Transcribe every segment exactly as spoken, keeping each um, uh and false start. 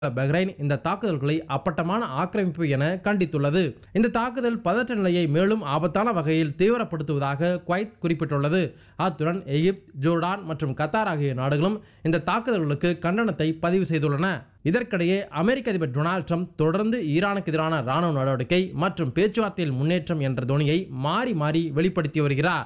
Bahrain இந்த தாக்குதல்களை அப்பட்டமான ஆக்கிரமிப்பு என கண்டித்துள்ளது. இந்த தாக்குதல் பதற்ற நிலையை மேலும் ஆபத்தான வகையில் தீவிரப்படுத்துவதாக குவைத் குறிப்பிட்டுள்ளது. அத்துடன் எகிப்து, ஜோர்டான் மற்றும் கத்தார் ஆகிய நாடுகளும் இந்த தாக்குதல்களுக்கு கண்டனத்தை பதிவு செய்துள்ளன. இதற்கிடையே அமெரிக்க அதிபர் டொனால்ட் ட்ரம்ப் தொடர்ந்து ஈரானுக்கு எதிரான ராணுவ நடவடிக்கை மற்றும் பேச்சுவார்த்தையில் முன்னேற்றம் என்ற தொனியை மாறி மாறி வெளிப்படுத்தி வருகிறார்.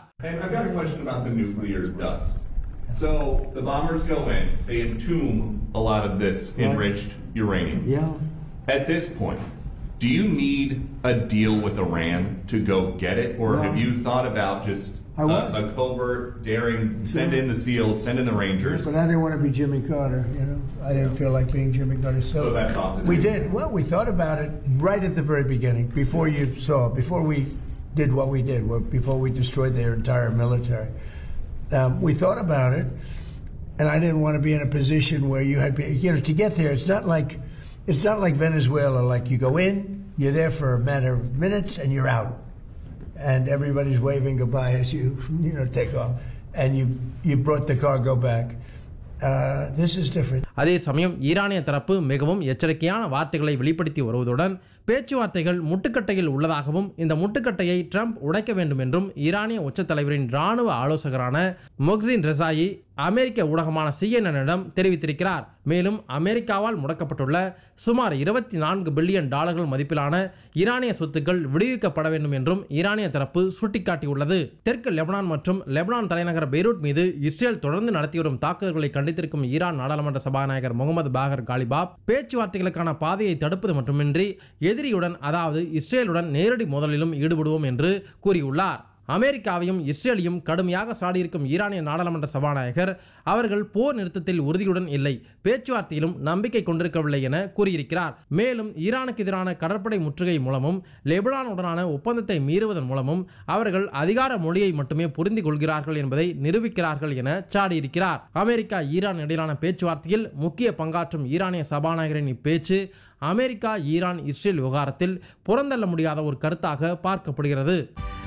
So the bombers go in, they entomb a lot of this enriched uranium. Yeah. At this point, do you need a deal with Iran to go get it, or No. have you thought about just a, a covert, daring, send in the SEALs, send in the Rangers? But I didn't want to be Jimmy Carter, you know. I didn't feel like being Jimmy Carter. So, So that's off the we table. did. Well, we thought about it right at the very beginning, before you saw, before we did what we did, before we destroyed their entire military. Um, we thought about it, and I didn't want to be in a position where you had, you know, to get there. It's not like, it's not like Venezuela. Like you go in, you're there for a matter of minutes, and you're out, and everybody's waving goodbye as you, you know, take off, and you you brought the cargo back. Uh, this is different. அதே சமயம் ஈரானிய தரப்பு மிகவும் எச்சரிக்கையான வார்த்தைகளை வெளிப்படுத்தி வருவதுடன் பேச்சுவார்த்தைகள் முட்டுக்கட்டையில் உள்ளதாகவும் இந்த முட்டுக்கட்டையை ட்ரம்ப் உடைக்க வேண்டும் என்றும் ஈரானிய உச்ச தலைவரின் ராணுவ ஆலோசகரான மொஹ்சின் ரெசாயி அமெரிக்க ஊடகமான சிஎன்என்னிடம் தெரிவித்திருக்கிறார். மேலும் அமெரிக்காவால் முடக்கப்பட்டுள்ள சுமார் இருபத்தி நான்கு பில்லியன் டாலர்கள் மதிப்பிலான ஈரானிய சொத்துக்கள் விடுவிக்கப்பட வேண்டும் என்றும் ஈரானிய தரப்பு சுட்டிக்காட்டியுள்ளது. தெற்கு லெபனான் மற்றும் லெபனான் தலைநகர் பெய்ரூட் மீது இஸ்ரேல் தொடர்ந்து நடத்தி வரும் தாக்குதல்களை கண்டித்திருக்கும் ஈரான் நாடாளுமன்ற சபாநாயகர் முகமது பாகர் காலிபாப் பேச்சுவார்த்தைகளுக்கான பாதையை தடுப்பது மட்டுமின்றி எதிரியுடன் அதாவது இஸ்ரேலுடன் நேரடி மோதலிலும் ஈடுபடுவோம் என்று கூறியுள்ளார். அமெரிக்காவையும் இஸ்ரேலையும் கடுமையாக சாடியிருக்கும் ஈரானிய நாடாளுமன்ற சபாநாயகர் அவர்கள் போர் நிறுத்தத்தில் உறுதியுடன் இல்லை, பேச்சுவார்த்தையிலும் நம்பிக்கை கொண்டிருக்கவில்லை என கூறியிருக்கிறார். மேலும் ஈரானுக்கு எதிரான கடற்படை முற்றுகை மூலமும் லெபனானுடனான ஒப்பந்தத்தை மீறுவதன் மூலமும் அவர்கள் அதிகார மொழியை மட்டுமே புரிந்து கொள்கிறார்கள் என்பதை நிரூபிக்கிறார்கள் என சாடியிருக்கிறார். அமெரிக்கா ஈரான் இடையிலான பேச்சுவார்த்தையில் முக்கிய பங்காற்றும் ஈரானிய சபாநாயகரின் இப்பேச்சு அமெரிக்கா ஈரான் இஸ்ரேல் விவகாரத்தில் புறந்தள்ள முடியாத ஒரு கருத்தாக பார்க்கப்படுகிறது.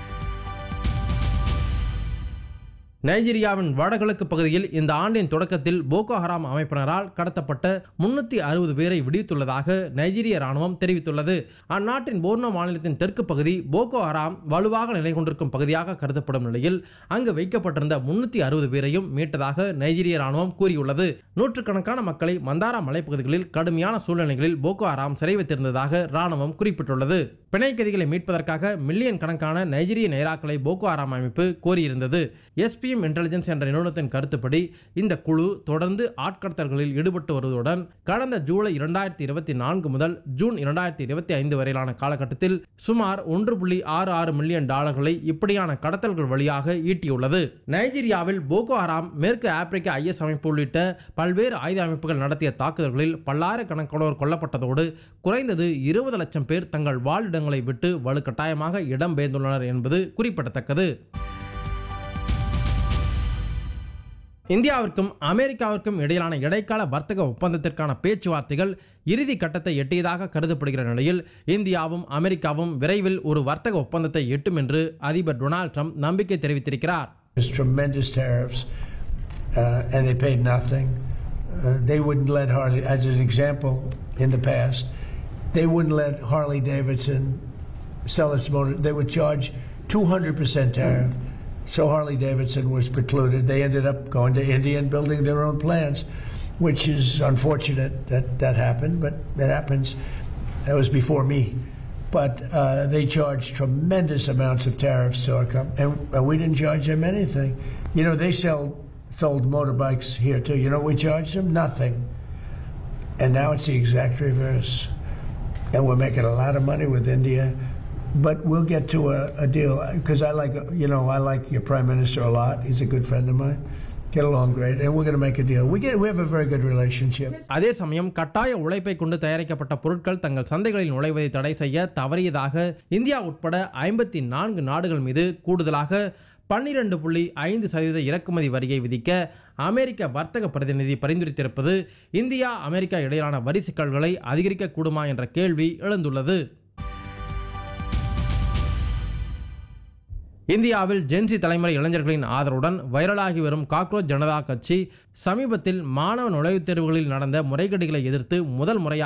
நைஜீரியாவின் வடகிழக்கு பகுதியில் இந்த ஆண்டின் தொடக்கத்தில் போகோ ஹராம் அமைப்பினரால் கடத்தப்பட்ட முன்னூற்றி அறுபது பேரை விடுவித்துள்ளதாக நைஜீரிய ராணுவம் தெரிவித்துள்ளது. அந்நாட்டின் போர்னோ மாநிலத்தின் தெற்கு பகுதி போகோ ஹராம் வலுவாக நிலை கொண்டிருக்கும் பகுதியாக கருதப்படும் நிலையில் அங்கு வைக்கப்பட்டிருந்த முன்னூற்றி அறுபது பேரையும் மீட்டதாக நைஜீரிய ராணுவம் கூறியுள்ளது. நூற்றுக்கணக்கான மக்களை மந்தாரா மலைப்பகுதிகளில் கடுமையான சூழ்நிலைகளில் போகோ ஹராம் சிறை வைத்திருந்ததாக ராணுவம் குறிப்பிட்டுள்ளது. பிணை கைதிகளை மீட்பதற்காக மில்லியன் கணக்கான நைஜீரிய நைராக்களை போகோ ஹராம் அமைப்பு கோரியிருந்தது. எஸ்பிஎம் இன்டெலிஜென்ஸ் என்ற நிறுவனத்தின் கருத்துப்படி இந்த குழு தொடர்ந்து ஆட்கடத்தல்களில் ஈடுபட்டு வருவதுடன் கடந்த ஜூலை இரண்டாயிரத்தி இருபத்தி நான்கு முதல் ஜூன் இரண்டாயிரத்தி இருபத்தி ஐந்து வரையிலான காலகட்டத்தில் சுமார் ஒன்று புள்ளி ஆறு ஆறு மில்லியன் டாலர்களை இப்படியான கடத்தல்கள் வழியாக ஈட்டியுள்ளது. நைஜீரியாவில் போகோ ஹராம், மேற்கு ஆப்பிரிக்க ஐஎஸ் அமைப்பு உள்ளிட்ட பல்வேறு ஆயுத அமைப்புகள் நடத்திய தாக்குதல்களில் பல்லாயிரக்கணக்கானோர் கொல்லப்பட்டதோடு குறைந்தது இருபது லட்சம் பேர் தங்கள் வாழ்விடங்களை விட்டு வலுக்கட்டாயமாக இடம்பெயர்ந்துள்ளனர் என்பது குறிப்பிடத்தக்கது. இந்தியாவிற்கும் அமெரிக்காவிற்கும் இடையிலான இடைக்கால வர்த்தக ஒப்பந்தத்திற்கான பேச்சுவார்த்தைகள் இறுதி கட்டத்தை எட்டியதாக கருதப்படுகிற நிலையில் இந்தியாவும் அமெரிக்காவும் விரைவில் ஒரு வர்த்தக ஒப்பந்தத்தை எட்டும் என்று அதிபர் டொனால்ட் ட்ரம்ப் நம்பிக்கை தெரிவித்திருக்கிறார். Tremendous tariffs, uh, and they paid nothing. Uh, they wouldn't let Harley, as an example, in the past, they wouldn't let Harley Davidson sell its motor. They would charge two hundred percent tariff. So Harley Davidson was precluded. They ended up going to India and building their own plants, which is unfortunate that that happened, but that happens. That was before me. But uh, they charged tremendous amounts of tariffs to our company, and, and we didn't charge them anything. You know, they sell sold motorbikes here too. You know, we charged them nothing, and now it's the exact reverse. And we're making a lot of money with India. But we'll get to a, a deal, because I like, you know, I like your Prime Minister a lot. He's a good friend of mine. Get along great, and we're going to make a deal. We get, we have a very good relationship. அதே சமயம் கட்டாய உழைப்பை கொண்டு தயாரிக்கப்பட்ட பொருட்கள் தங்கள் சந்தைகளில் நுழைவதை தடை செய்ய தவறியதாக இந்தியா உட்பட ஐம்பத்தி நான்கு நாடுகள் மீது கூடுதலாக பன்னிரண்டு புள்ளி ஐந்து சதவீத இறக்குமதி வரியை விதிக்க அமெரிக்க வர்த்தக பிரதிநிதி பரிந்துரைத்திருப்பது இந்தியா அமெரிக்கா இடையிலான வரி சிக்கல்களை அதிகரிக்க கூடுமா என்ற கேள்வி எழுந்துள்ளது. இந்தியாவில் ஜென்சி தலைமுறை இளைஞர்களின் ஆதரவுடன் வைரலாகி வரும் காக்ரோச் ஜனதா கட்சி சமீபத்தில் மாணவ நுழைவுத் தேர்வுகளில் நடந்த முறைகேடுகளை எதிர்த்து முதல் முறையாக